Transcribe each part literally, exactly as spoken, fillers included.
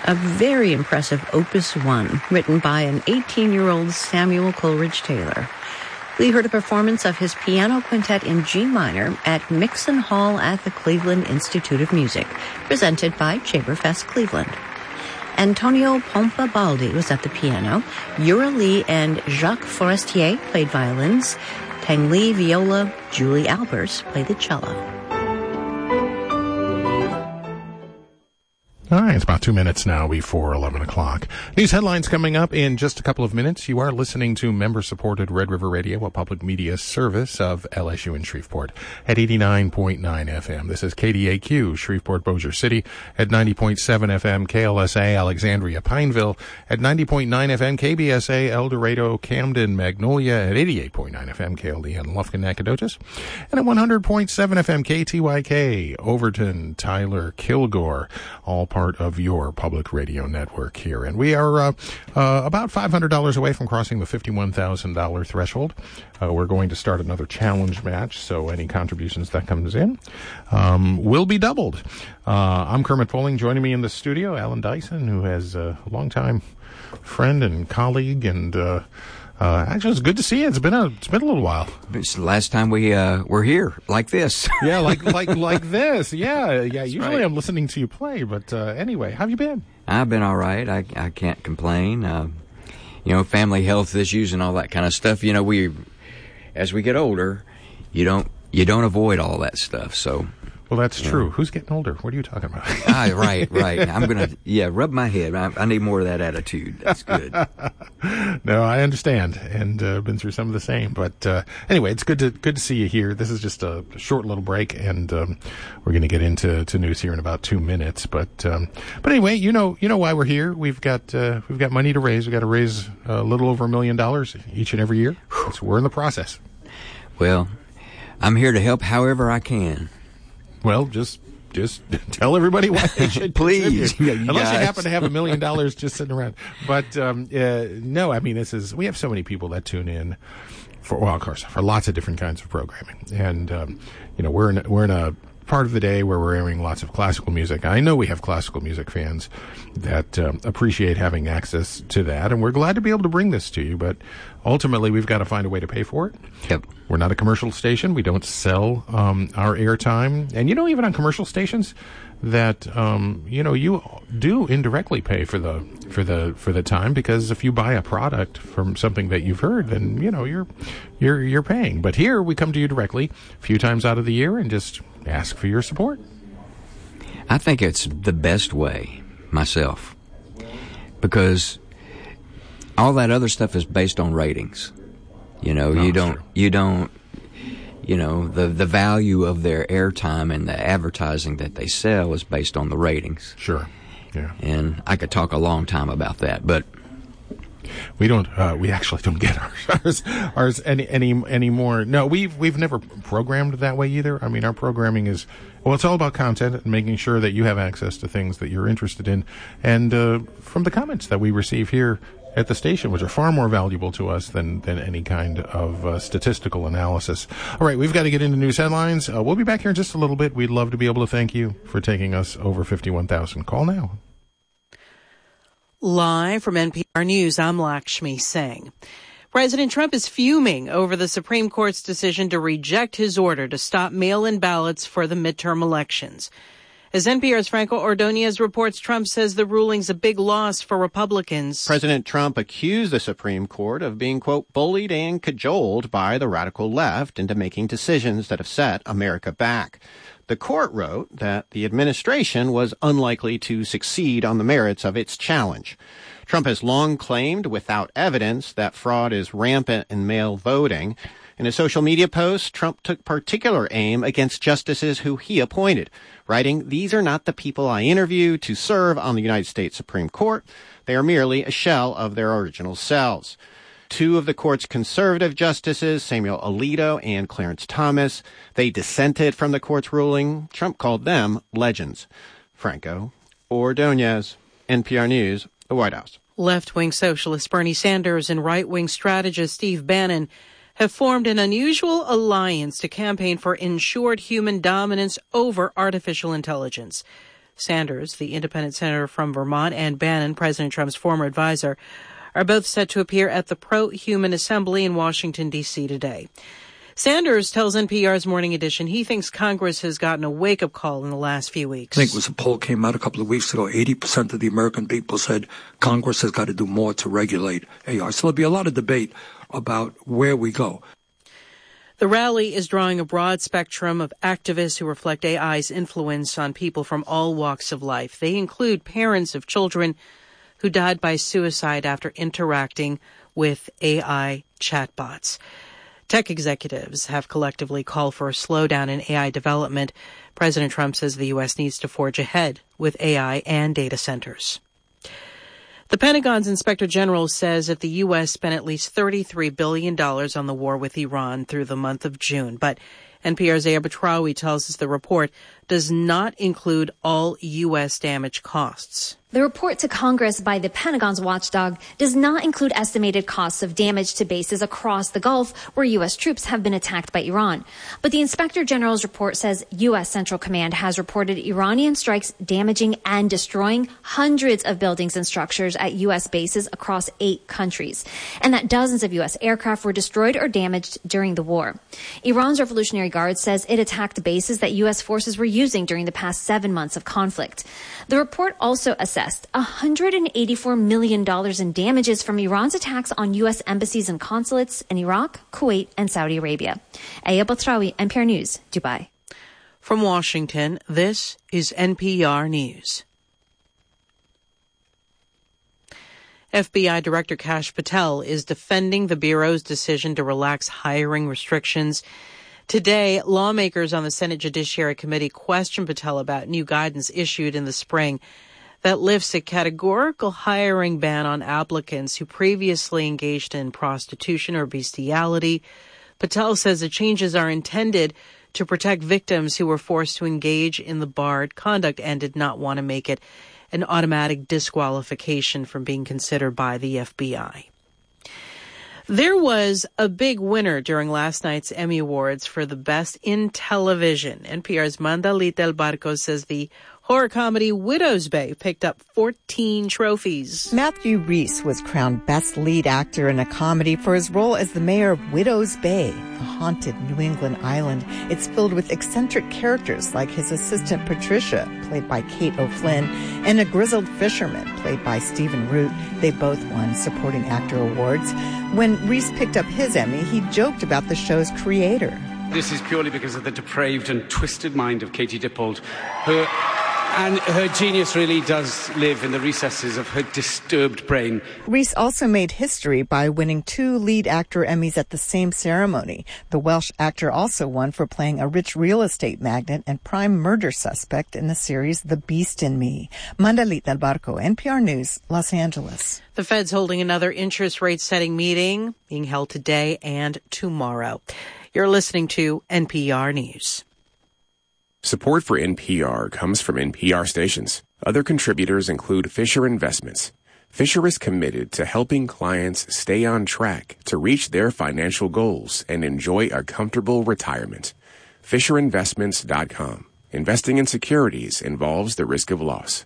a very impressive Opus one, written by an eighteen-year-old Samuel Coleridge Taylor. We heard a performance of his piano quintet in G minor at Mixon Hall at the Cleveland Institute of Music, presented by Chamberfest Cleveland. Antonio Pompa Baldi was at the piano. Yura Lee and Jacques Forestier played violins. Tang Li viola. Julie Albers played the cello. All right, it's about two minutes now before eleven o'clock. News headlines coming up in just a couple of minutes. You are listening to member-supported Red River Radio, a public media service of L S U in Shreveport at eighty-nine point nine F M. This is K D A Q, Shreveport-Bossier City at ninety point seven F M, K L S A, Alexandria-Pineville at ninety point nine F M, K B S A, El Dorado, Camden, Magnolia at eighty-eight point nine F M, K L D N, Lufkin, Nacogdoches, and at one hundred point seven F M, K T Y K, Overton, Tyler, Kilgore, all part of your public radio network here. And we are uh, uh, about five hundred dollars away from crossing the fifty-one thousand dollars threshold. Uh, we're going to start another challenge match, so any contributions that comes in um, will be doubled. Uh, I'm Kermit Poling. Joining me in the studio, Alan Dyson, who has a longtime friend and colleague, and uh, Uh, actually, it's good to see you. It's been a it's been a little while. It's the last time we uh, were here like this. yeah, like like like this. Yeah, yeah. That's Usually right. I'm listening to you play, but uh, anyway, how have you been? I've been all right. I I can't complain. Uh, you know, family health issues and all that kind of stuff. You know, we as we get older, you don't you don't avoid all that stuff. So. Well, that's Yeah. true. Who's getting older? What are you talking about? ah, right, right. I'm going to, yeah, rub my head. I, I need more of that attitude. That's good. No, I understand, and uh, been through some of the same. But uh, anyway, it's good to good to see you here. This is just a short little break, and um, we're going to get into to news here in about two minutes. But um, but anyway, you know you know why we're here. We've got uh, we've got money to raise. We've got to raise a little over a million dollars each and every year. So we're in the process. Well, I'm here to help however I can. Well, just just tell everybody why they should Please. contribute. Yeah, you Unless guys. you happen to have a million dollars just sitting around. But um, uh, no, I mean, this is we have so many people that tune in for, well, of course, for lots of different kinds of programming, and um, you know, we're in we're in a part of the day where we're airing lots of classical music. I know we have classical music fans that um, appreciate having access to that, and we're glad to be able to bring this to you. But ultimately, we've got to find a way to pay for it. Yep. We're not a commercial station. We don't sell um, our airtime. And, you know, even on commercial stations, that, um, you know, you do indirectly pay for the for the for the time, because if you buy a product from something that you've heard, then, you know, you're you're you're paying. But here we come to you directly a few times out of the year and just ask for your support. I think it's the best way, myself, because all that other stuff is based on ratings. You know, Oh, you don't, sure. you don't, you know, the the value of their airtime and the advertising that they sell is based on the ratings. Sure. Yeah. And I could talk a long time about that, but We don't. Uh, we actually don't get ours, ours, ours any any anymore. No, we've we've never programmed that way either. I mean, our programming is well, it's all about content and making sure that you have access to things that you're interested in. And uh, from the comments that we receive here at the station, which are far more valuable to us than than any kind of uh, statistical analysis. All right, we've got to get into news headlines. Uh, we'll be back here in just a little bit. We'd love to be able to thank you for taking us over fifty-one thousand. Call now. Live from N P R News, I'm Lakshmi Singh. President Trump is fuming over the Supreme Court's decision to reject his order to stop mail-in ballots for the midterm elections. As N P R's Franco Ordonez reports, Trump says the ruling's a big loss for Republicans. President Trump accused the Supreme Court of being, quote, bullied and cajoled by the radical left into making decisions that have set America back. The court wrote that the administration was unlikely to succeed on the merits of its challenge. Trump has long claimed, without evidence, that fraud is rampant in mail voting. In a social media post, Trump took particular aim against justices who he appointed, writing, "These are not the people I interviewed to serve on the United States Supreme Court. They are merely a shell of their original selves." Two of the court's conservative justices, Samuel Alito and Clarence Thomas, they dissented from the court's ruling. Trump called them legends. Franco Ordonez, N P R News, the White House. Left-wing socialist Bernie Sanders and right-wing strategist Steve Bannon have formed an unusual alliance to campaign for ensured human dominance over artificial intelligence. Sanders, the independent senator from Vermont, and Bannon, President Trump's former advisor, are both set to appear at the Pro-Human Assembly in Washington, D C today. Sanders tells N P R's Morning Edition he thinks Congress has gotten a wake-up call in the last few weeks. I think it was a poll came out a couple of weeks ago. eighty percent of the American people said Congress has got to do more to regulate A I. So there'll be a lot of debate about where we go. The rally is drawing a broad spectrum of activists who reflect A I's influence on people from all walks of life. They include parents of children who died by suicide after interacting with A I chatbots. Tech executives have collectively called for a slowdown in A I development. President Trump says the U S needs to forge ahead with A I and data centers. The Pentagon's Inspector General says that the U S spent at least thirty-three billion dollars on the war with Iran through the month of June. But N P R's Aya Batrawi tells us the report does not include all U S damage costs. The report to Congress by the Pentagon's watchdog does not include estimated costs of damage to bases across the Gulf where U S troops have been attacked by Iran. But the Inspector General's report says U S Central Command has reported Iranian strikes damaging and destroying hundreds of buildings and structures at U S bases across eight countries, and that dozens of U S aircraft were destroyed or damaged during the war. Iran's Revolutionary Guard says it attacked bases that U S forces were using during the past seven months of conflict. The report also assessed one hundred eighty-four million dollars in damages from Iran's attacks on U S embassies and consulates in Iraq, Kuwait, and Saudi Arabia. Aya Batrawi, N P R News, Dubai. From Washington, this is N P R News. F B I Director Kash Patel is defending the Bureau's decision to relax hiring restrictions. Today, lawmakers on the Senate Judiciary Committee questioned Patel about new guidance issued in the spring that lifts a categorical hiring ban on applicants who previously engaged in prostitution or bestiality. Patel says the changes are intended to protect victims who were forced to engage in the barred conduct and did not want to make it an automatic disqualification from being considered by the F B I. There was a big winner during last night's Emmy Awards for the Best in Television. N P R's Mandalita El Barco says the horror comedy Widow's Bay picked up fourteen trophies. Matthew Rhys was crowned Best Lead Actor in a Comedy for his role as the mayor of Widow's Bay, a haunted New England island. It's filled with eccentric characters like his assistant Patricia, played by Kate O'Flynn, and a grizzled fisherman, played by Stephen Root. They both won Supporting Actor awards. When Rhys picked up his Emmy, he joked about the show's creator. This is purely because of the depraved and twisted mind of Katie Dippold, who... And her genius really does live in the recesses of her disturbed brain. Rhys also made history by winning two lead actor Emmys at the same ceremony. The Welsh actor also won for playing a rich real estate magnate and prime murder suspect in the series The Beast in Me. Mandalita El Barco, N P R News, Los Angeles. The Fed's holding another interest rate setting meeting being held today and tomorrow. You're listening to N P R News. Support for N P R comes from N P R stations. Other contributors include Fisher Investments. Fisher is committed to helping clients stay on track to reach their financial goals and enjoy a comfortable retirement. Fisher Investments dot com. Investing in securities involves the risk of loss.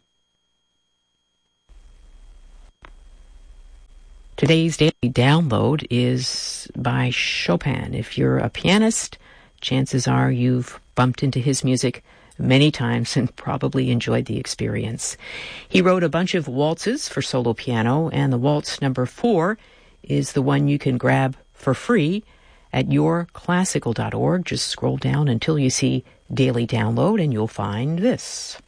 Today's daily download is by Chopin. If you're a pianist, chances are you've bumped into his music many times and probably enjoyed the experience. He wrote a bunch of waltzes for solo piano, and the waltz number four is the one you can grab for free at your classical dot org. Just scroll down until you see Daily Download, and you'll find this.